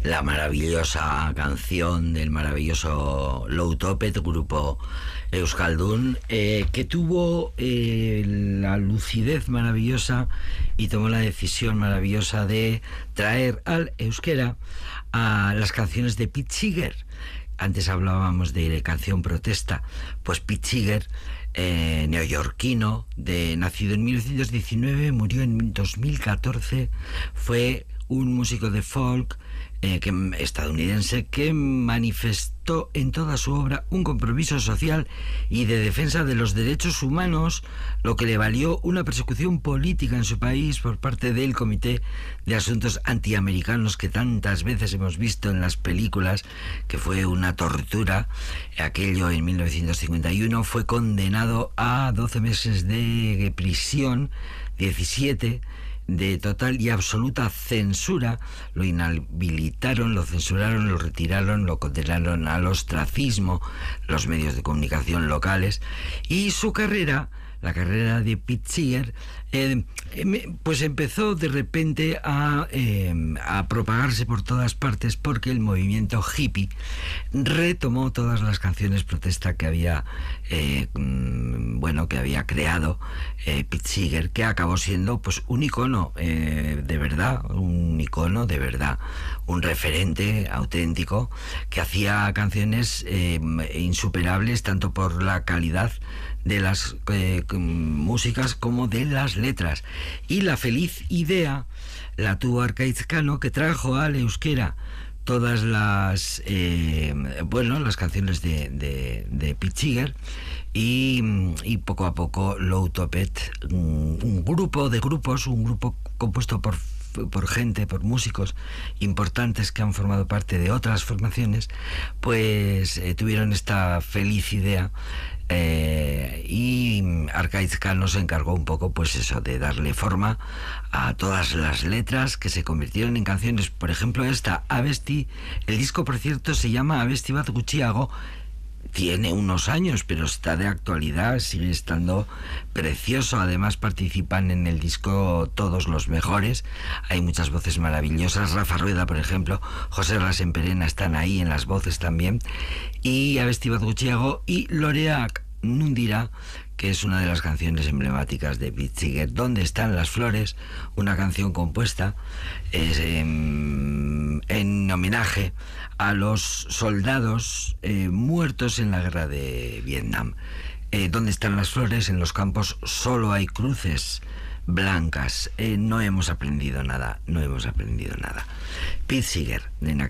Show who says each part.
Speaker 1: la maravillosa canción del maravilloso Low Topet, grupo euskaldun, que tuvo la lucidez maravillosa y tomó la decisión maravillosa de traer al euskera a las canciones de Pete Seeger. Antes hablábamos de canción protesta, pues Pete Seeger, neoyorquino, nacido en 1919, murió en 2014, fue un músico de folk estadounidense que manifestó en toda su obra un compromiso social y de defensa de los derechos humanos, lo que le valió una persecución política en su país por parte del Comité de Asuntos Antiamericanos que tantas veces hemos visto en las películas, que fue una tortura. Aquello en 1951 fue condenado a 12 meses de prisión, 17 de total y absoluta censura. Lo inhabilitaron, lo censuraron, lo retiraron, lo condenaron al ostracismo los medios de comunicación locales, y su carrera, la carrera de Pete Seeger, pues empezó de repente a propagarse por todas partes, porque el movimiento hippie retomó todas las canciones protesta que había que había creado Pete Seeger, que acabó siendo pues un icono de verdad, un referente auténtico, que hacía canciones insuperables tanto por la calidad de las músicas como de las letras. Y la feliz idea la tuvo Arkaitz Cano, que trajo al euskera todas las las canciones de Pete Seeger, y poco a poco Low Topet, un grupo compuesto por gente, por músicos importantes que han formado parte de otras formaciones, pues tuvieron esta feliz idea, y Arkaitz Cano se encargó un poco, pues eso, de darle forma a todas las letras, que se convirtieron en canciones. Por ejemplo, esta Abesti, el disco, por cierto, se llama Abesti bat gutxiago. Tiene unos años, pero está de actualidad, sigue estando precioso. Además participan en el disco todos los mejores, hay muchas voces maravillosas. Rafa Rueda, por ejemplo, José Rasenperena están ahí en las voces también, y Abesti bat gutxiago, y Loreak Nundira, que es una de las canciones emblemáticas de Pete Seeger. ¿Dónde están las flores?, una canción compuesta en homenaje a los soldados muertos en la guerra de Vietnam. ¿Dónde están las flores? En los campos solo hay cruces blancas. No hemos aprendido nada. Pete Seeger,